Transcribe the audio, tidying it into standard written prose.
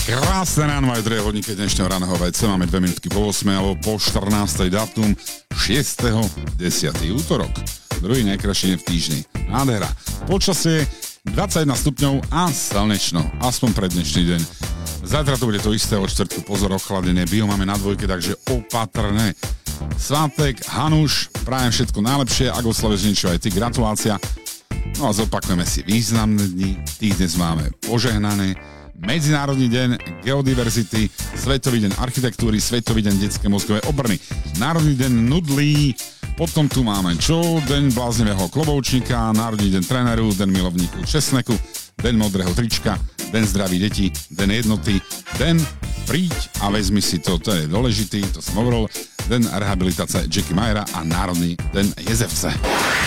Krásne ráno aj drevodníky dnešného ráneho VC. Máme 2 minútky po 8 alebo po 14. dátum 6.10. útorok. Druhý najkrajší deň v týždni. Nádhera. Počasie 21 stupňov a slnečno. Aspoň pre dnešný deň. Zajtra to bude to isté, od čtvrtku pozor, ochladenie. Bio máme na dvojke, takže opatrné. Svátek, Hanuš, prajem všetko najlepšie. Ak oslavíš niečo aj ty, gratulácia. No a zopakujeme si významné dni. Tých dnes máme požehnané. Medzinárodný deň geodiverzity, Svetový deň architektúry, Svetový deň detské mozgové obrny, Národný deň nudlí, potom tu máme čo? Deň bláznivého kloboučníka, Národný deň tréneru, Deň milovníku česneku, Deň modrého trička, Deň zdraví detí, Deň jednoty, Deň príď a vezmi si to, to je dôležitý, to som hovoril, Deň rehabilitácie Jackie Mayera a Národný deň jezevce.